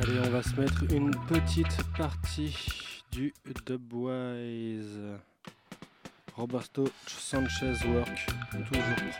Allez, on va se mettre une petite partie du Dubwise. Roberto Sanchez Work, toujours